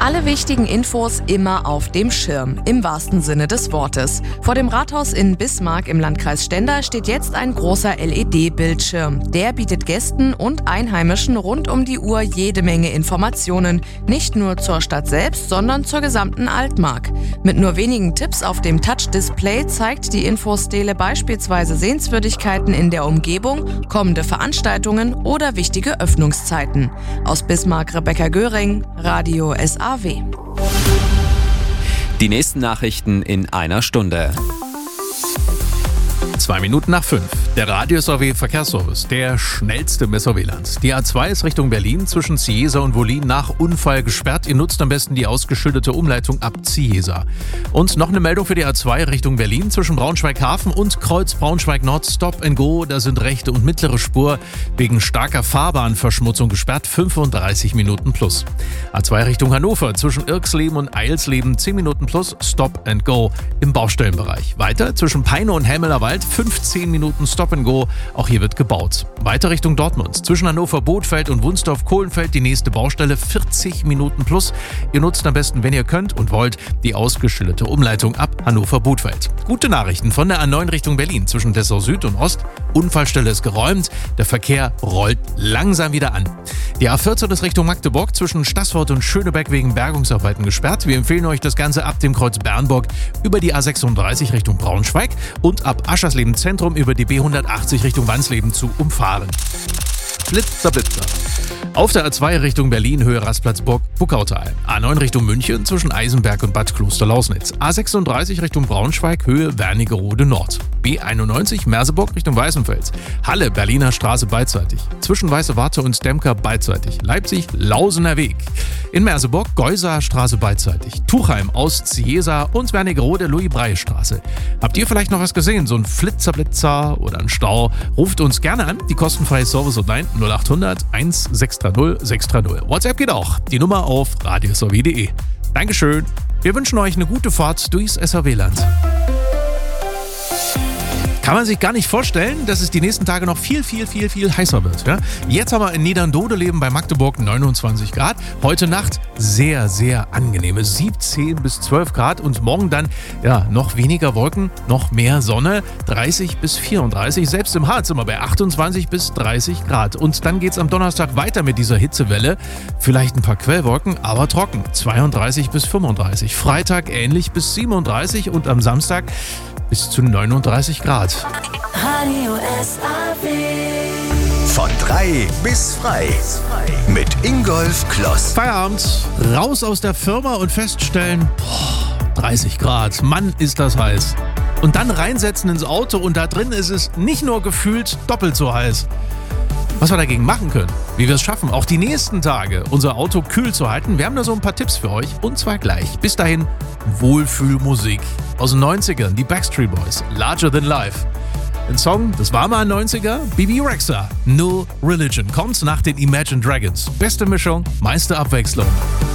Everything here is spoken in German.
Alle wichtigen Infos immer auf dem Schirm, im wahrsten Sinne des Wortes. Vor dem Rathaus in Bismarck im Landkreis Stendal steht jetzt ein großer LED-Bildschirm. Der bietet Gästen und Einheimischen rund um die Uhr jede Menge Informationen. Nicht nur zur Stadt selbst, sondern zur gesamten Altmark. Mit nur wenigen Tipps auf dem Touch-Display zeigt die Infostele beispielsweise Sehenswürdigkeiten in der Umgebung, kommende Veranstaltungen oder wichtige Öffnungszeiten. Aus Bismarck Rebecca Göring, Radio SAW. Die nächsten Nachrichten in einer Stunde. 5:02. Der Radio SAW Verkehrsservice, der schnellste im SAW-Land. Die A2 ist Richtung Berlin zwischen Cieza und Wollin nach Unfall gesperrt. Ihr nutzt am besten die ausgeschilderte Umleitung ab Cieza. Und noch eine Meldung für die A2 Richtung Berlin zwischen Braunschweig-Hafen und Kreuz Braunschweig-Nord. Stop and Go, da sind rechte und mittlere Spur wegen starker Fahrbahnverschmutzung gesperrt. 35 Minuten plus. A2 Richtung Hannover zwischen Irksleben und Eilsleben 10 Minuten plus. Stop and Go im Baustellenbereich. Weiter zwischen Peine und Helmelerwald 15 Minuten Stop and Go, auch hier wird gebaut. Weiter Richtung Dortmund. Zwischen Hannover-Bothfeld und Wunsdorf-Kohlenfeld die nächste Baustelle 40 Minuten plus. Ihr nutzt am besten, wenn ihr könnt und wollt, die ausgeschilderte Umleitung ab Hannover-Bothfeld. Gute Nachrichten von der A9 Richtung Berlin. Zwischen Dessau Süd und Ost. Unfallstelle ist geräumt. Der Verkehr rollt langsam wieder an. Die A14 ist Richtung Magdeburg zwischen Staßfurt und Schönebeck wegen Bergungsarbeiten gesperrt. Wir empfehlen euch das Ganze ab dem Kreuz Bernburg über die A36 Richtung Braunschweig und ab Aschersleben Zentrum über die B180 Richtung Wansleben zu umfahren. Blitzer. Auf der A2 Richtung Berlin, Höhe Rastplatz Buckautal. A9 Richtung München zwischen Eisenberg und Bad Klosterlausnitz. A36 Richtung Braunschweig, Höhe Wernigerode Nord. B91 Merseburg Richtung Weißenfels. Halle, Berliner Straße beidseitig. Zwischen Weiße Warte und Stemker beidseitig. Leipzig, Lausener Weg. In Merseburg, Geuser Straße beidseitig. Tuchheim, Cieza und Wernigerode, Louis-Breie-Straße. Habt ihr vielleicht noch was gesehen? So ein Flitzer oder ein Stau? Ruft uns gerne an. Die kostenfreie Service-Hotline 0800 1630 630. WhatsApp geht auch. Die Nummer auf radiosaw.de. Dankeschön. Wir wünschen euch eine gute Fahrt durchs SAW-Land. Kann man sich gar nicht vorstellen, dass es die nächsten Tage noch viel heißer wird. Ja? Jetzt haben wir in Niederndodeleben bei Magdeburg 29 Grad. Heute Nacht sehr angenehme 17 bis 12 Grad und morgen dann noch weniger Wolken, noch mehr Sonne, 30 bis 34. Selbst im Harz sind wir bei 28 bis 30 Grad. Und dann geht's am Donnerstag weiter mit dieser Hitzewelle. Vielleicht ein paar Quellwolken, aber trocken, 32 bis 35. Freitag ähnlich bis 37 und am Samstag bis zu 39 Grad. Radio SAW. Von 3 bis frei. Mit Ingolf Kloss. Feierabend, raus aus der Firma und feststellen, 30 Grad, Mann, ist das heiß. Und dann reinsetzen ins Auto und da drin ist es nicht nur gefühlt doppelt so heiß. Was wir dagegen machen können, wie wir es schaffen, auch die nächsten Tage unser Auto kühl zu halten. Wir haben da so ein paar Tipps für euch und zwar gleich. Bis dahin Wohlfühlmusik aus den 90ern, die Backstreet Boys, Larger Than Life. Ein Song, das war mal ein 90er, Bebe Rexha, No Religion, kommt nach den Imagine Dragons. Beste Mischung, meiste Abwechslung.